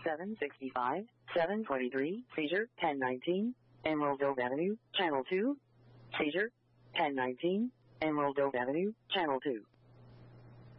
765, 723, seizure, 1019, Emerald Grove Avenue, Channel 2, seizure, 1019, Emerald Grove Avenue, Channel 2.